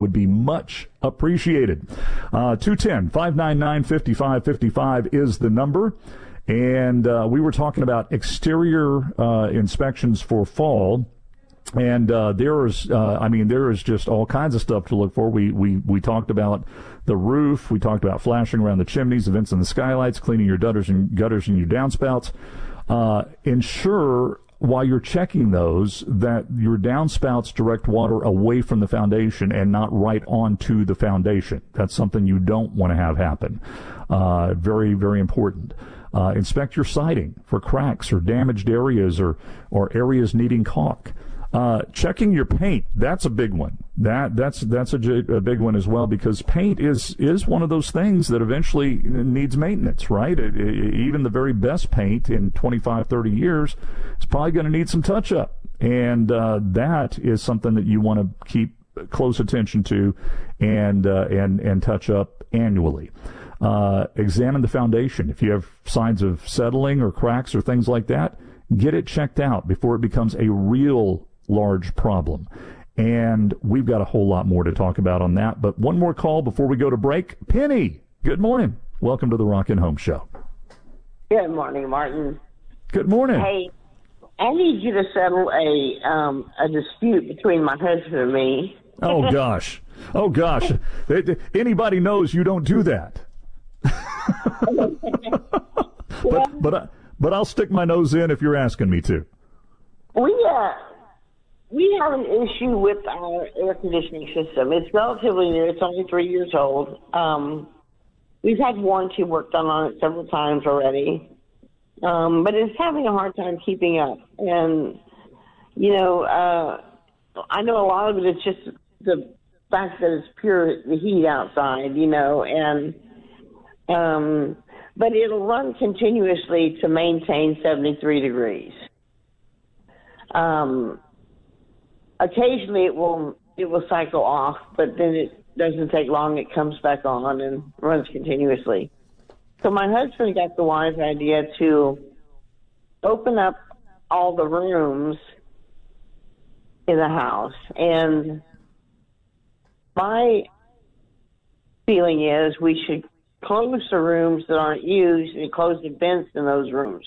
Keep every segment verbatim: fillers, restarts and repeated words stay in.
would be much appreciated. Uh, two one zero, five nine nine, five five five five is the number. And uh, we were talking about exterior uh, inspections for fall. And uh, there is, uh, I mean, there is just all kinds of stuff to look for. We, we, we talked about the roof. We talked about flashing around the chimneys, the vents and the skylights, cleaning your gutters and gutters and your downspouts. Uh, ensure while you're checking those that your downspouts direct water away from the foundation and not right onto the foundation. That's something you don't want to have happen. Uh, very, very important. Uh, inspect your siding for cracks or damaged areas or, or areas needing caulk. Uh, checking your paint, that's a big one. That that's that's a, a big one as well, because paint is is one of those things that eventually needs maintenance, right? It, it, even the very best paint in twenty-five, thirty years is probably going to need some touch up, and uh, that is something that you want to keep close attention to and uh, and and touch up annually. Uh, examine the foundation. If you have signs of settling or cracks or things like that, get it checked out before it becomes a real large problem. And we've got a whole lot more to talk about on that. But one more call before we go to break. Penny, good morning. Welcome to the Rockin' Home Show. Good morning, Martin. Good morning. Hey, I need you to settle a um, a dispute between my husband and me. Oh, gosh. Oh, gosh. Anybody knows you don't do that. but but, I, but I'll stick my nose in if you're asking me to. We, uh, we have an issue with our air conditioning system. It's relatively new. It's only three years old. Um, we've had warranty work done on it several times already. Um, but it's having a hard time keeping up. And, you know, uh, I know a lot of it is just the fact that it's pure the heat outside, you know, and um, but it'll run continuously to maintain seventy-three degrees. Um, occasionally it will it will cycle off, but then it doesn't take long. It comes back on and runs continuously. So my husband got the wise idea to open up all the rooms in the house. And my feeling is we should close the rooms that aren't used and close the vents in those rooms.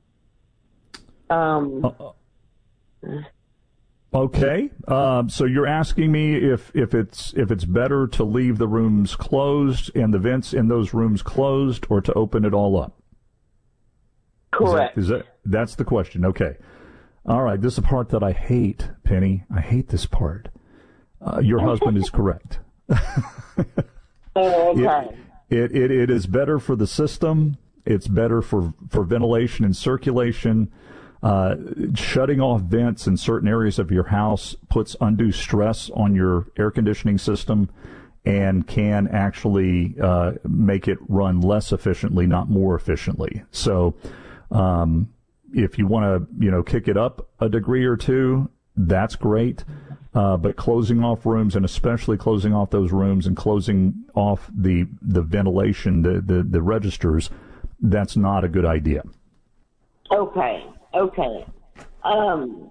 Um, uh, okay. Um, so you're asking me if, if it's if it's better to leave the rooms closed and the vents in those rooms closed, or to open it all up? Correct. Is that, is that that's the question? Okay. All right. This is the part that I hate, Penny. I hate this part. Uh, your husband is correct. Oh, okay. It, it, it, it is better for the system. It's better for, for ventilation and circulation. Uh, shutting off vents in certain areas of your house puts undue stress on your air conditioning system and can actually uh, make it run less efficiently, not more efficiently. So um, if you want to, you know, kick it up a degree or two, that's great. Uh, but closing off rooms, and especially closing off those rooms and closing off the the ventilation, the, the, the registers, that's not a good idea. Okay, okay. Um,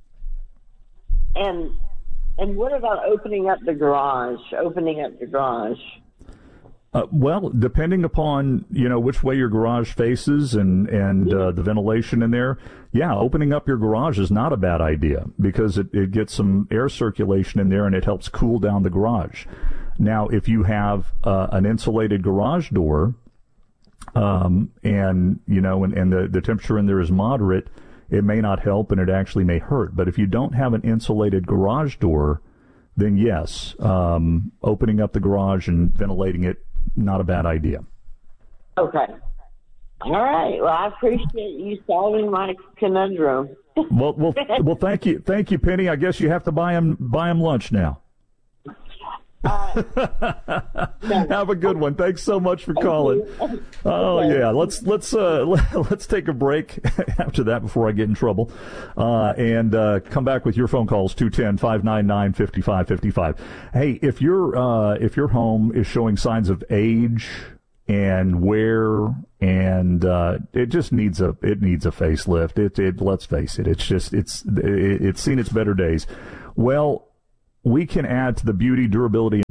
and and what about opening up the garage? Opening up the garage. Uh, well, depending upon, you know, which way your garage faces and, and uh, the ventilation in there, yeah, opening up your garage is not a bad idea because it, it gets some air circulation in there and it helps cool down the garage. Now, if you have uh, an insulated garage door um, and, you know, and, and the, the temperature in there is moderate, it may not help and it actually may hurt. But if you don't have an insulated garage door, then yes, um, opening up the garage and ventilating it, not a bad idea. Okay. All right. Well, I appreciate you solving my conundrum. well, well, well. Thank you, thank you, Penny. I guess you have to buy him buy him lunch now. Uh, no. Have a good one. Thanks so much for calling. Oh okay. yeah, let's let's uh, let's take a break after that before I get in trouble, uh, and uh, come back with your phone calls two one zero, five nine nine, five five five five. Hey, if your uh, if your home is showing signs of age and wear and uh, it just needs a it needs a facelift. It it let's face it, it's just it's it, it's seen its better days. Well, we can add to the beauty, durability, and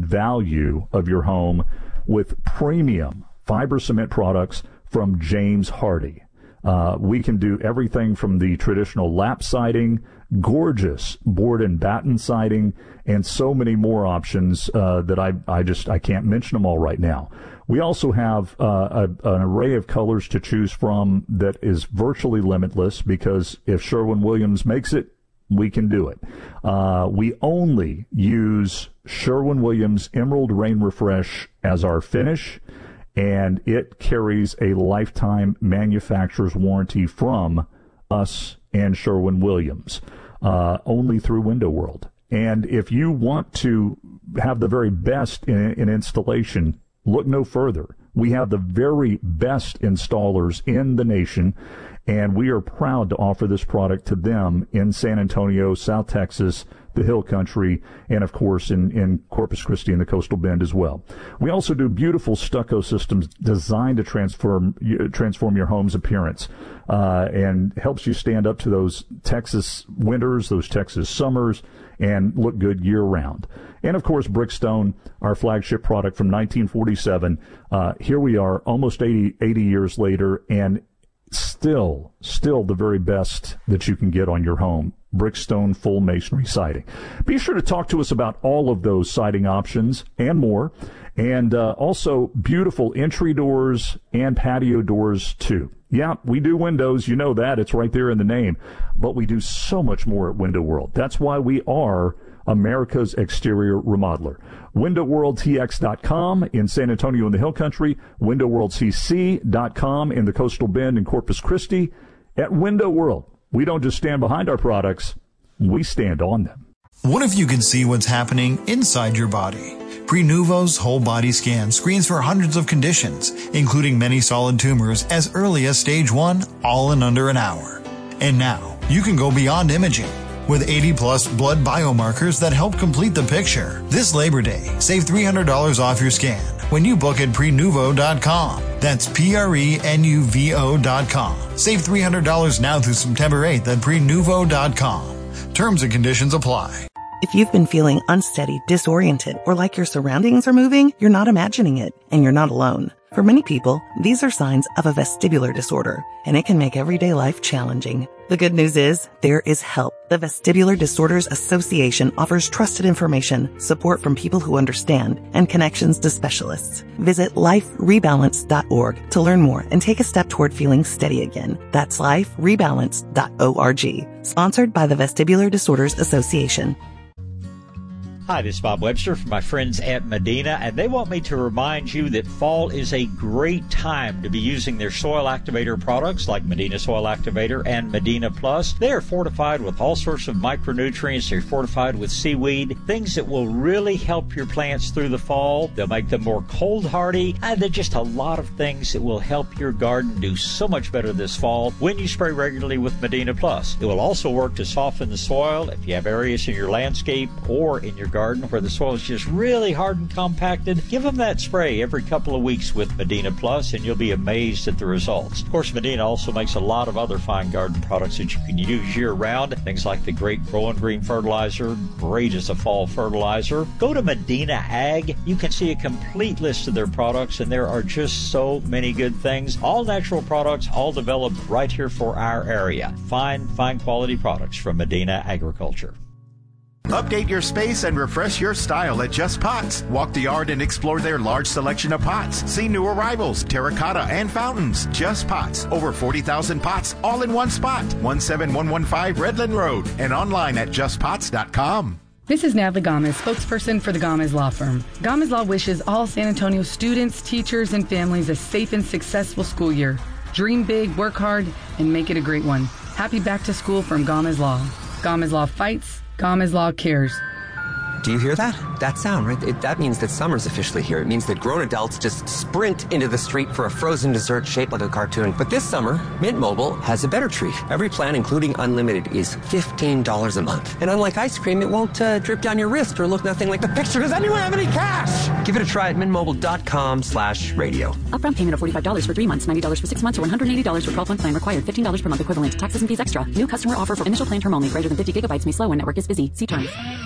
value of your home with premium fiber cement products from James Hardie. Uh, we can do everything from the traditional lap siding, gorgeous board and batten siding, and so many more options uh, that I, I just I can't mention them all right now. We also have uh, a, an array of colors to choose from that is virtually limitless, because if Sherwin-Williams makes it, we can do it. Uh, we only use Sherwin-Williams Emerald Rain Refresh as our finish, and it carries a lifetime manufacturer's warranty from us and Sherwin-Williams, uh, only through Window World. And if you want to have the very best in, in installation, look no further. We have the very best installers in the nation, and we are proud to offer this product to them in San Antonio, South Texas, the Hill Country, and of course in, in Corpus Christi and the Coastal Bend as well. We also do beautiful stucco systems designed to transform transform your home's appearance, uh, and helps you stand up to those Texas winters, those Texas summers, and look good year-round. And, of course, Brickstone, our flagship product from nineteen forty-seven. Uh, here we are almost eighty, eighty years later, and still, still the very best that you can get on your home. Brickstone full masonry siding. Be sure to talk to us about all of those siding options and more. And uh, also beautiful entry doors and patio doors, too. Yeah, we do windows. You know that. It's right there in the name. But we do so much more at Window World. That's why we are America's exterior remodeler. window world t x dot com in San Antonio in the Hill Country, window world c c dot com in the Coastal Bend in Corpus Christi. At Window World, we don't just stand behind our products, we stand on them. What if you could see what's happening inside your body? Prenuvo's whole body scan screens for hundreds of conditions, including many solid tumors as early as stage one, all in under an hour. And now, you can go beyond imaging. With eighty plus blood biomarkers that help complete the picture. This Labor Day, save three hundred dollars off your scan when you book at prenuvo dot com. That's P R E N U V O dot com. Save three hundred dollars now through September eighth at prenuvo dot com. Terms and conditions apply. If you've been feeling unsteady, disoriented, or like your surroundings are moving, you're not imagining it, and you're not alone. For many people, these are signs of a vestibular disorder, and it can make everyday life challenging. The good news is, there is help. The Vestibular Disorders Association offers trusted information, support from people who understand, and connections to specialists. Visit life rebalance dot org to learn more and take a step toward feeling steady again. That's life rebalance dot org. Sponsored by the Vestibular Disorders Association. Hi, this is Bob Webster from my friends at Medina, and they want me to remind you that fall is a great time to be using their soil activator products like Medina Soil Activator and Medina Plus. They are fortified with all sorts of micronutrients. They're fortified with seaweed, things that will really help your plants through the fall. They'll make them more cold hardy, and they're just a lot of things that will help your garden do so much better this fall when you spray regularly with Medina Plus. It will also work to soften the soil if you have areas in your landscape or in your garden where the soil is just really hard and compacted. Give them that spray every couple of weeks with Medina Plus, and you'll be amazed at the results. Of course, Medina also makes a lot of other fine garden products that you can use year-round. Things like the Great Growing Green Fertilizer, great as a fall fertilizer. Go to Medina Ag. You can see a complete list of their products, and there are just so many good things. All natural products, all developed right here for our area. Fine, fine quality products from Medina Agriculture. Update your space and refresh your style at Just Pots. Walk the yard and explore their large selection of pots. See new arrivals, terracotta, and fountains. Just Pots. Over forty thousand pots, all in one spot. one seven one one five Redland Road and online at just pots dot com. This is Natalie Gomez, spokesperson for the Gomez Law Firm. Gomez Law wishes all San Antonio students, teachers, and families a safe and successful school year. Dream big, work hard, and make it a great one. Happy back to school from Gomez Law. Gomez Law fights. Gomez Law cares. Do you hear that? That sound, right? It, that means that summer's officially here. It means that grown adults just sprint into the street for a frozen dessert shaped like a cartoon. But this summer, Mint Mobile has a better treat. Every plan, including unlimited, is fifteen dollars a month. And unlike ice cream, it won't uh, drip down your wrist or look nothing like the picture. Does anyone have any cash? Give it a try at mintmobile.com slash radio. Upfront payment of forty-five dollars for three months, ninety dollars for six months, or one hundred eighty dollars for twelve-month plan required. fifteen dollars per month equivalent. Taxes and fees extra. New customer offer for initial plan term only. Greater than fifty gigabytes may slow when network is busy. See terms.